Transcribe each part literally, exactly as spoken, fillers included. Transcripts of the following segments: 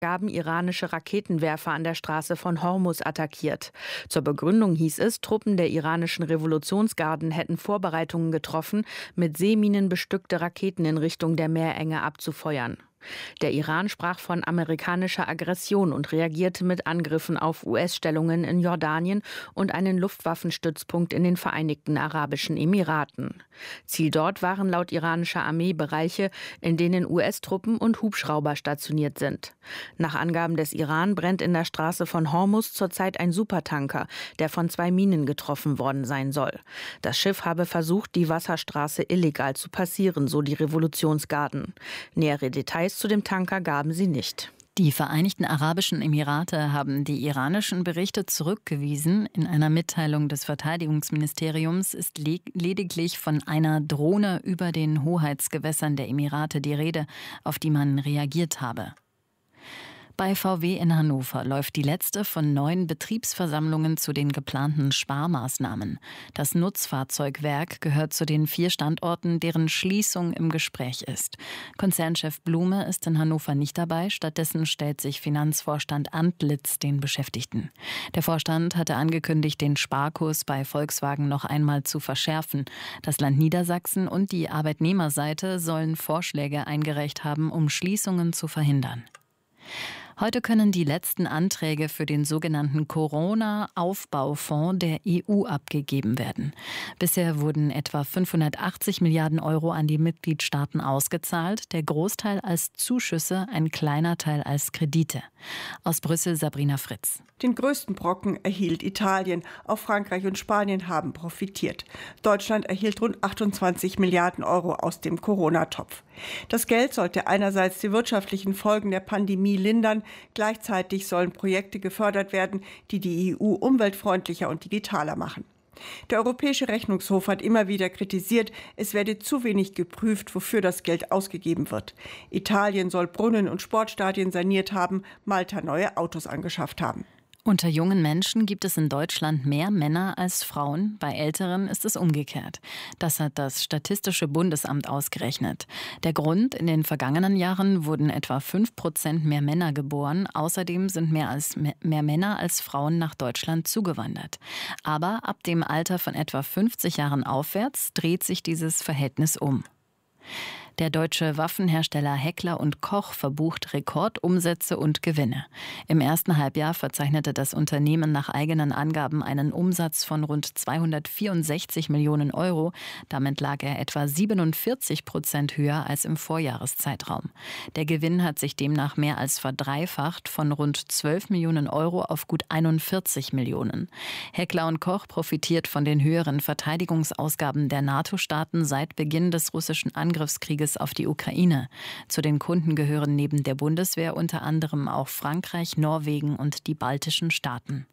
Gaben iranische Raketenwerfer an der Straße von Hormuz attackiert. Zur Begründung hieß es, Truppen der iranischen Revolutionsgarden hätten Vorbereitungen getroffen, mit Seeminen bestückte Raketen in Richtung der Meerenge abzufeuern. Der Iran sprach von amerikanischer Aggression und reagierte mit Angriffen auf U S-Stellungen in Jordanien und einen Luftwaffenstützpunkt in den Vereinigten Arabischen Emiraten. Ziel dort waren laut iranischer Armee Bereiche, in denen U S-Truppen und Hubschrauber stationiert sind. Nach Angaben des Iran brennt in der Straße von Hormuz zurzeit ein Supertanker, der von zwei Minen getroffen worden sein soll. Das Schiff habe versucht, die Wasserstraße illegal zu passieren, so die Revolutionsgarden. Nähere Details zu dem Tanker gaben sie nicht. Die Vereinigten Arabischen Emirate haben die iranischen Berichte zurückgewiesen. In einer Mitteilung des Verteidigungsministeriums ist lediglich von einer Drohne über den Hoheitsgewässern der Emirate die Rede, auf die man reagiert habe. Bei V W in Hannover läuft die letzte von neun Betriebsversammlungen zu den geplanten Sparmaßnahmen. Das Nutzfahrzeugwerk gehört zu den vier Standorten, deren Schließung im Gespräch ist. Konzernchef Blume ist in Hannover nicht dabei, stattdessen stellt sich Finanzvorstand Antlitz den Beschäftigten. Der Vorstand hatte angekündigt, den Sparkurs bei Volkswagen noch einmal zu verschärfen. Das Land Niedersachsen und die Arbeitnehmerseite sollen Vorschläge eingereicht haben, um Schließungen zu verhindern. Heute können die letzten Anträge für den sogenannten Corona-Aufbaufonds der E U abgegeben werden. Bisher wurden etwa fünfhundertachtzig Milliarden Euro an die Mitgliedstaaten ausgezahlt, der Großteil als Zuschüsse, ein kleiner Teil als Kredite. Aus Brüssel Sabrina Fritz. Den größten Brocken erhielt Italien. Auch Frankreich und Spanien haben profitiert. Deutschland erhielt rund achtundzwanzig Milliarden Euro aus dem Corona-Topf. Das Geld sollte einerseits die wirtschaftlichen Folgen der Pandemie lindern, gleichzeitig sollen Projekte gefördert werden, die die E U umweltfreundlicher und digitaler machen. Der Europäische Rechnungshof hat immer wieder kritisiert, es werde zu wenig geprüft, wofür das Geld ausgegeben wird. Italien soll Brunnen und Sportstadien saniert haben, Malta neue Autos angeschafft haben. Unter jungen Menschen gibt es in Deutschland mehr Männer als Frauen. Bei Älteren ist es umgekehrt. Das hat das Statistische Bundesamt ausgerechnet. Der Grund: in den vergangenen Jahren wurden etwa fünf Prozent mehr Männer geboren. Außerdem sind mehr, als, mehr Männer als Frauen nach Deutschland zugewandert. Aber ab dem Alter von etwa fünfzig Jahren aufwärts dreht sich dieses Verhältnis um. Der deutsche Waffenhersteller Heckler und Koch verbucht Rekordumsätze und Gewinne. Im ersten Halbjahr verzeichnete das Unternehmen nach eigenen Angaben einen Umsatz von rund zweihundertvierundsechzig Millionen Euro. Damit lag er etwa siebenundvierzig Prozent höher als im Vorjahreszeitraum. Der Gewinn hat sich demnach mehr als verdreifacht, von rund zwölf Millionen Euro auf gut einundvierzig Millionen. Heckler und Koch profitiert von den höheren Verteidigungsausgaben der NATO-Staaten seit Beginn des russischen Angriffskrieges auf die Ukraine. Zu den Kunden gehören neben der Bundeswehr unter anderem auch Frankreich, Norwegen und die baltischen Staaten.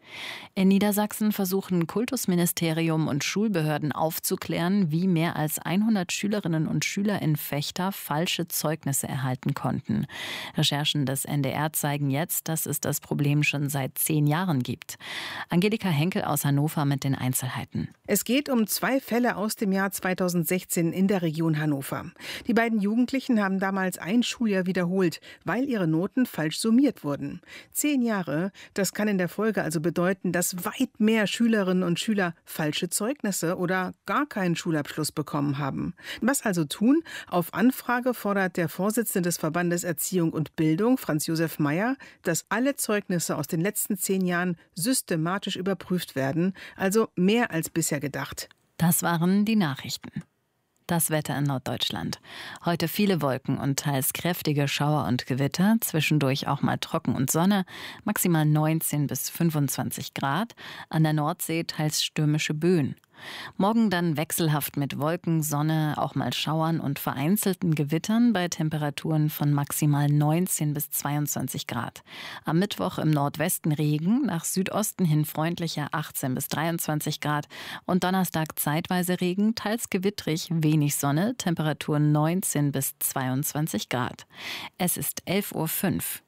In Niedersachsen versuchen Kultusministerium und Schulbehörden aufzuklären, wie mehr als hundert Schülerinnen und Schüler in Vechta falsche Zeugnisse erhalten konnten. Recherchen des N D R zeigen jetzt, dass es das Problem schon seit zehn Jahren gibt. Angelika Henkel aus Hannover mit den Einzelheiten. Es geht um zwei Fälle aus dem Jahr zweitausendsechzehn in der Region Hannover. Die beiden Jugendlichen haben damals ein Schuljahr wiederholt, weil ihre Noten falsch summiert wurden. Zehn Jahre, das kann in der Folge also bedeuten, dass weit mehr Schülerinnen und Schüler falsche Zeugnisse oder gar keinen Schulabschluss bekommen haben. Was also tun? Auf Anfrage fordert der Vorsitzende des Verbandes Erziehung und Bildung, Franz Josef Meyer, dass alle Zeugnisse aus den letzten zehn Jahren systematisch überprüft werden, also mehr als bisher gedacht. Das waren die Nachrichten. Das Wetter in Norddeutschland. Heute viele Wolken und teils kräftige Schauer und Gewitter, zwischendurch auch mal trocken und Sonne, maximal neunzehn bis fünfundzwanzig Grad, an der Nordsee teils stürmische Böen. Morgen dann wechselhaft mit Wolken, Sonne, auch mal Schauern und vereinzelten Gewittern bei Temperaturen von maximal neunzehn bis zweiundzwanzig Grad. Am Mittwoch im Nordwesten Regen, nach Südosten hin freundlicher achtzehn bis dreiundzwanzig Grad und Donnerstag zeitweise Regen, teils gewittrig, wenig Sonne, Temperaturen neunzehn bis zweiundzwanzig Grad. Es ist elf Uhr fünf.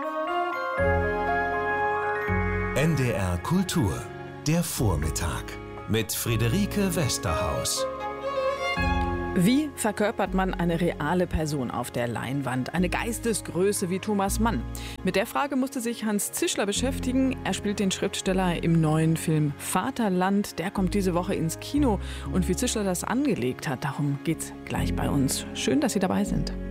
N D R Kultur, der Vormittag. Mit Friederike Westerhaus. Wie verkörpert man eine reale Person auf der Leinwand? Eine Geistesgröße wie Thomas Mann? Mit der Frage musste sich Hans Zischler beschäftigen. Er spielt den Schriftsteller im neuen Film Vaterland. Der kommt diese Woche ins Kino. Und wie Zischler das angelegt hat, darum geht's gleich bei uns. Schön, dass Sie dabei sind.